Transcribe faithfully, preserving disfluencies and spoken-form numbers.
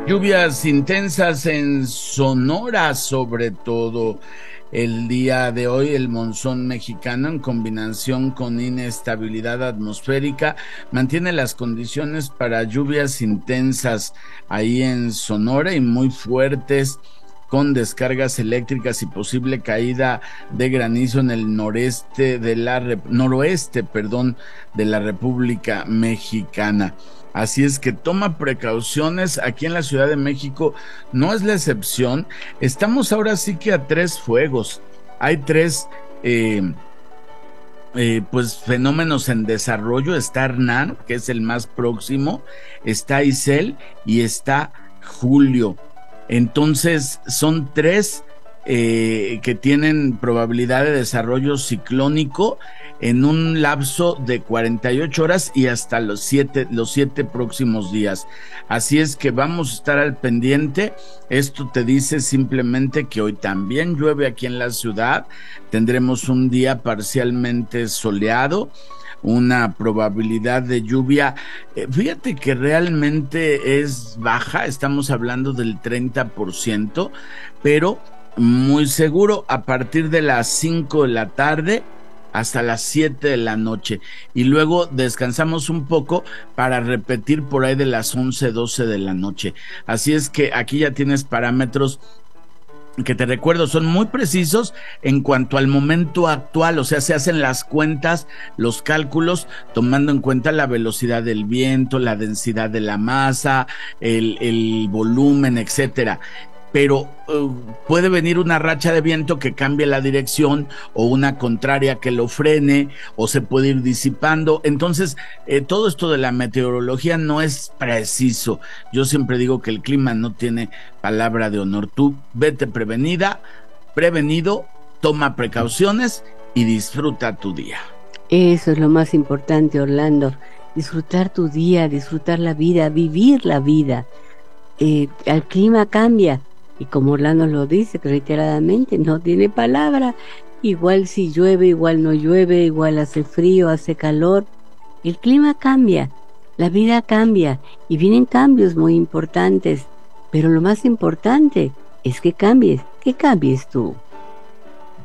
Lluvias intensas en Sonora, sobre todo el día de hoy. El monzón mexicano, en combinación con inestabilidad atmosférica, mantiene las condiciones para lluvias intensas ahí en Sonora y muy fuertes, con descargas eléctricas y posible caída de granizo en el noreste de la noroeste, perdón, de la República Mexicana. Así es que toma precauciones. Aquí en la Ciudad de México no es la excepción. Estamos ahora sí que a tres fuegos. Hay tres eh, eh, pues fenómenos en desarrollo. Está Hernán, que es el más próximo, está Isel y está Julio. Entonces son tres eh, que tienen probabilidad de desarrollo ciclónico en un lapso de cuarenta y ocho horas y hasta los siete, los siete próximos días. Así es que vamos a estar al pendiente. Esto te dice simplemente que hoy también llueve aquí en la ciudad. Tendremos un día parcialmente soleado, una probabilidad de lluvia, eh, fíjate que realmente es baja, estamos hablando del treinta por ciento, pero muy seguro a partir de las cinco de la tarde hasta las siete de la noche, y luego descansamos un poco para repetir por ahí de las once, doce de la noche. Así es que aquí ya tienes parámetros que, te recuerdo, son muy precisos en cuanto al momento actual. O sea, se hacen las cuentas, los cálculos, tomando en cuenta la velocidad del viento, la densidad de la masa, el, el volumen, etcétera. Pero uh, puede venir una racha de viento que cambie la dirección, o una contraria que lo frene, o se puede ir disipando. Entonces, eh, todo esto de la meteorología no es preciso. Yo siempre digo que el clima no tiene palabra de honor. Tú vete prevenida, prevenido, toma precauciones y disfruta tu día. Eso es lo más importante, Orlando. Disfrutar tu día, disfrutar la vida, vivir la vida. Eh, el clima cambia. Y como Orlando lo dice reiteradamente, no tiene palabra. Igual si llueve, igual no llueve, igual hace frío, hace calor. El clima cambia, la vida cambia y vienen cambios muy importantes. Pero lo más importante es que cambies, que cambies tú.